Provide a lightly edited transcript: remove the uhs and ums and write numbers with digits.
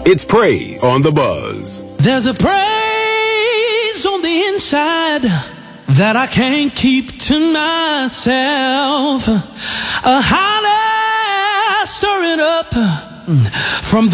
It's praise on the Buzz. There's a praise on the inside that I can't keep to myself. A holler stirring up from